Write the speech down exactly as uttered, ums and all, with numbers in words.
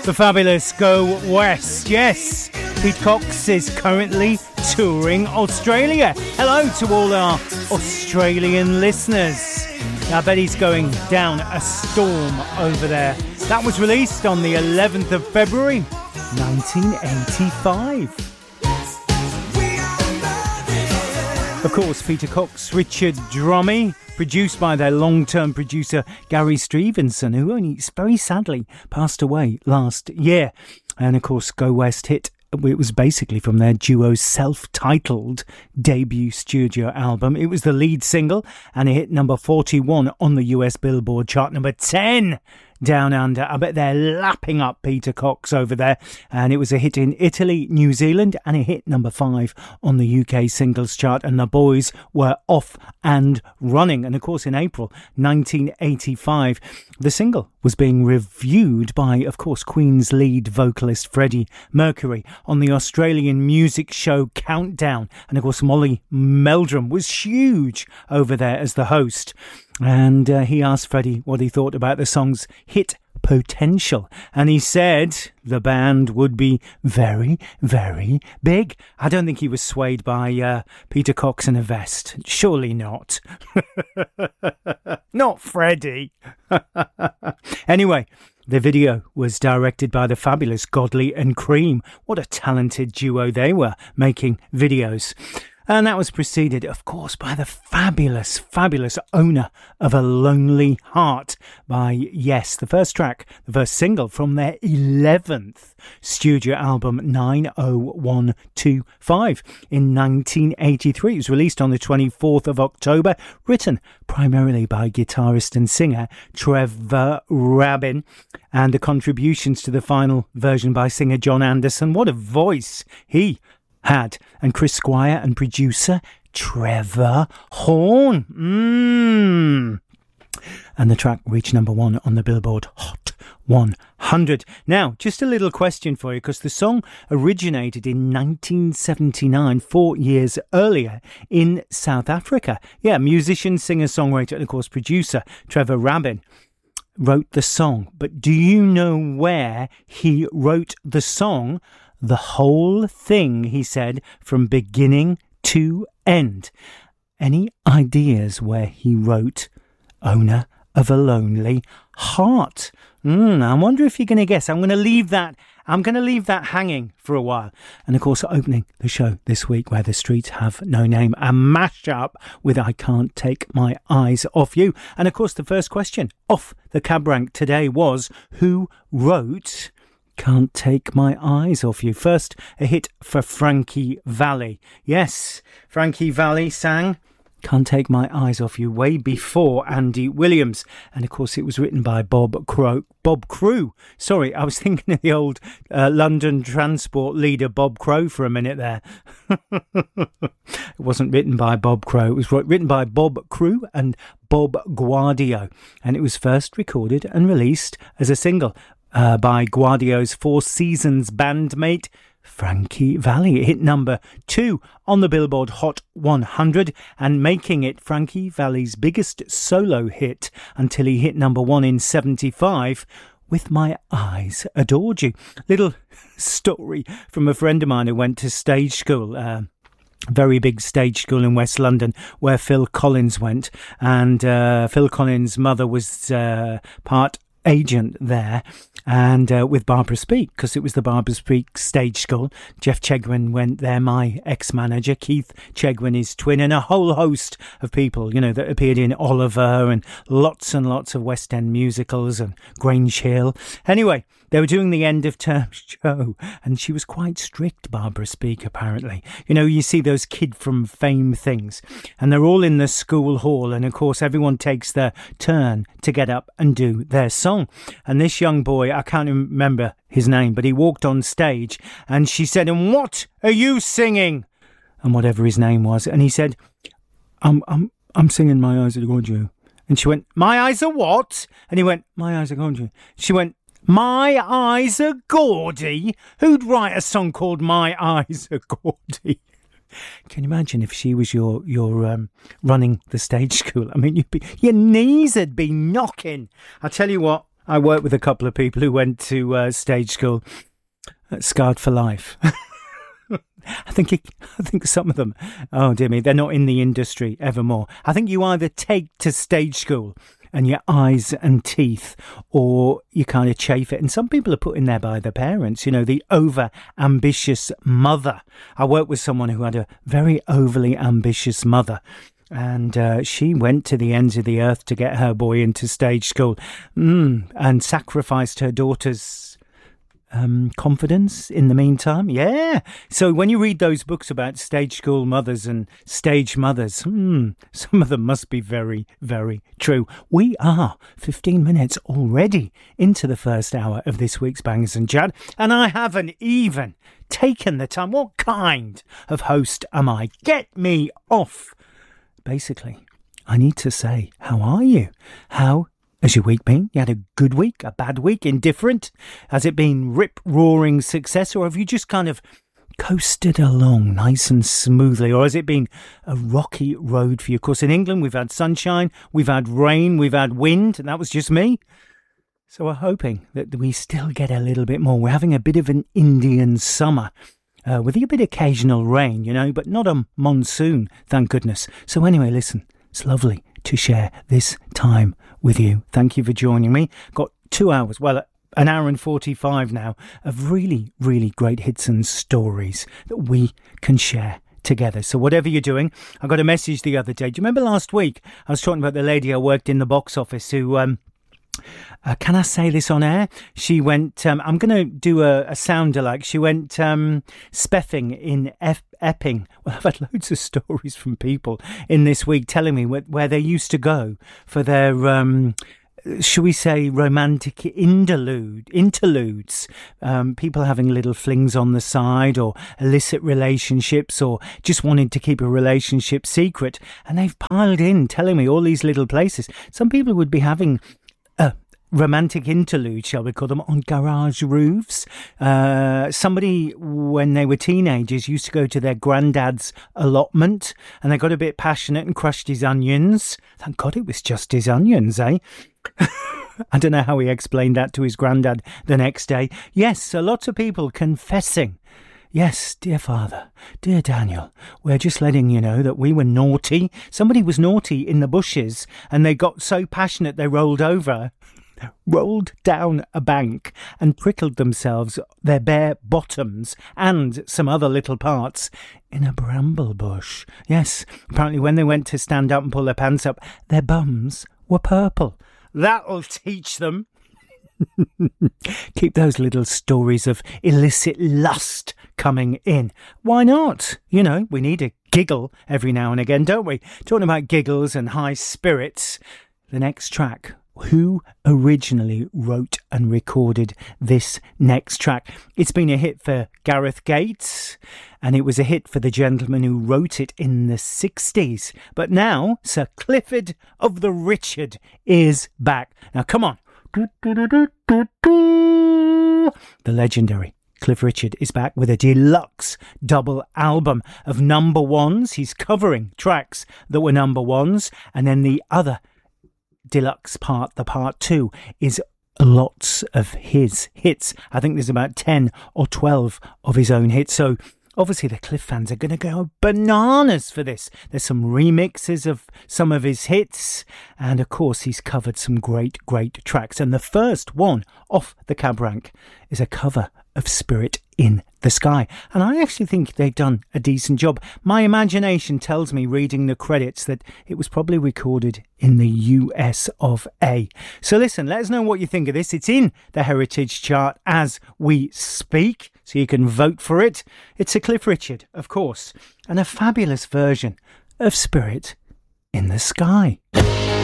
The fabulous Go West. Yes, Pete Cox is currently touring Australia. Hello to all our Australian listeners. I bet he's going down a storm over there. That was released on the eleventh of February, nineteen eighty-five. Of course, Peter Cox, Richard Drummie, produced by their long-term producer Gary Stevenson, who only very sadly passed away last year. And of course, Go West hit, it was basically from their duo's self-titled debut studio album. It was the lead single, and it hit number forty-one on the U S Billboard chart, number ten down under. I bet they're lapping up Peter Cox over there. And it was a hit in Italy, New Zealand, and it hit number five on the U K singles chart. And the boys were off and running. And of course, in April nineteen eighty-five, the single was being reviewed by, of course, Queen's lead vocalist Freddie Mercury on the Australian music show Countdown. And of course, Molly Meldrum was huge over there as the host. And uh, he asked Freddie what he thought about the song's hit potential. And he said the band would be very, very big. I don't think he was swayed by uh, Peter Cox in a vest. Surely not. Not Freddie. Anyway, the video was directed by the fabulous Godley and Cream. What a talented duo they were, making videos. And that was preceded, of course, by the fabulous, fabulous Owner of a Lonely Heart by Yes, the first track, the first single from their eleventh studio album, nine oh one two five, in nineteen eighty-three. It was released on the twenty-fourth of October, written primarily by guitarist and singer Trevor Rabin, and the contributions to the final version by singer John Anderson. What a voice he had. And Chris Squire and producer Trevor Horn. Mmm. And the track reached number one on the Billboard Hot one hundred. Now, just a little question for you, because the song originated in nineteen seventy-nine, four years earlier, in South Africa. Yeah, musician, singer, songwriter, and of course producer Trevor Rabin wrote the song. But do you know where he wrote the song? The whole thing, he said, from beginning to end. Any ideas where he wrote Owner of a Lonely Heart? Mm, I wonder if you're going to guess. I'm going to leave that. I'm going to leave that hanging for a while. And of course, opening the show this week, Where the Streets Have No Name, a mashup with I Can't Take My Eyes Off You. And of course, the first question off the cab rank today was, who wrote Can't Take My Eyes Off You? First, a hit for Frankie Valli. Yes, Frankie Valli sang Can't Take My Eyes Off You way before Andy Williams. And of course, it was written by Bob Crow. Bob Crew. Sorry, I was thinking of the old uh, London transport leader Bob Crow for a minute there. It wasn't written by Bob Crow. It was written by Bob Crew and Bob Guardio. And it was first recorded and released as a single Uh, by Guardio's Four Seasons bandmate Frankie Valli. It hit number two on the Billboard Hot one hundred, and making it Frankie Valli's biggest solo hit until he hit number one in seventy-five with My Eyes Adored You. Little story from a friend of mine who went to stage school, uh, very big stage school in West London, where Phil Collins went, and uh, Phil Collins' mother was uh, part agent there, and uh, with Barbara Speake, because it was the Barbara Speake stage school. Jeff Chegwin went there, my ex-manager. Keith Chegwin, his twin, and a whole host of people, you know, that appeared in Oliver and lots and lots of West End musicals and Grange Hill. Anyway, they were doing the end of term show, and she was quite strict, Barbara Speake, apparently. You know, you see those Kid from Fame things, and they're all in the school hall, and of course everyone takes their turn to get up and do their song. And this young boy, I can't remember his name, but he walked on stage, and she said, "And what are you singing?" And whatever his name was, and he said, I'm I'm I'm singing My Eyes Adored You." And she went, "My eyes are what?" And he went, "My eyes adored you." She went, "My Eyes Are Gaudy? Who'd write a song called My Eyes Are Gaudy?" Can you imagine if she was your your um, running the stage school? I mean, you'd be, your knees would be knocking. I tell you what, I worked with a couple of people who went to uh, stage school, uh, scarred for life. I think it, I think some of them, oh dear me, they're not in the industry evermore. I think you either take to stage school and your eyes and teeth, or you kind of chafe it. And some people are put in there by their parents, you know, the over-ambitious mother. I worked with someone who had a very overly ambitious mother. And uh, she went to the ends of the earth to get her boy into stage school mm, and sacrificed her daughter's um, confidence in the meantime. Yeah. So when you read those books about stage school mothers and stage mothers, hmm, some of them must be very, very true. We are fifteen minutes already into the first hour of this week's Bangers and Chat, and I haven't even taken the time. What kind of host am I? Get me off. Basically, I need to say, how are you? How has your week been? You had a good week, a bad week, indifferent? Has it been rip-roaring success, or have you just kind of coasted along nice and smoothly, or has it been a rocky road for you? Of course, in England, we've had sunshine, we've had rain, we've had wind, and that was just me. So we're hoping that we still get a little bit more. We're having a bit of an Indian summer. Uh, with a bit of occasional rain, you know, but not a monsoon, thank goodness. So anyway, listen, it's lovely to share this time with you. Thank you for joining me. Got two hours, well, an hour and forty-five now, of really, really great hits and stories that we can share together. So whatever you're doing, I got a message the other day. Do you remember last week I was talking about the lady I worked in the box office who... um. Uh, can I say this on air? She went, um, I'm going to do a, a sound alike. She went um, speffing in F- Epping. Well, I've had loads of stories from people in this week telling me where, where they used to go for their, um, shall we say, romantic interlude, interludes. Um, people having little flings on the side, or illicit relationships, or just wanted to keep a relationship secret. And they've piled in telling me all these little places. Some people would be having... Uh, romantic interlude, shall we call them, on garage roofs. Uh, somebody, when they were teenagers, used to go to their granddad's allotment, and they got a bit passionate and crushed his onions. Thank God it was just his onions, eh? I don't know how he explained that to his granddad the next day. Yes, a lot of people confessing. Yes, dear father, dear Daniel, we're just letting you know that we were naughty. Somebody was naughty in the bushes, and they got so passionate they rolled over, rolled down a bank and prickled themselves, their bare bottoms and some other little parts, in a bramble bush. Yes, apparently when they went to stand up and pull their pants up, their bums were purple. That'll teach them. Keep those little stories of illicit lust coming in. Why not? You know, we need a giggle every now and again, don't we? Talking about giggles and high spirits, the next track. Who originally wrote and recorded this next track? It's been a hit for Gareth Gates, and it was a hit for the gentleman who wrote it in the sixties. But now Sir Clifford of the Richard is back. Now, come on. The legendary Cliff Richard is back with a deluxe double album of number ones. He's covering tracks that were number ones, and then the other deluxe part, the part two, is lots of his hits. I think there's about ten or twelve of his own hits. So obviously the Cliff fans are going to go bananas for this. There's some remixes of some of his hits, and of course he's covered some great, great tracks. And the first one off the cab rank is a cover of Spirit in the Sky. And I actually think they've done a decent job. My imagination tells me, reading the credits, that it was probably recorded in the U S of A. So listen, let us know what you think of this. It's in the Heritage Chart as we speak, so you can vote for it. It's a Cliff Richard, of course, and a fabulous version of Spirit in the Sky.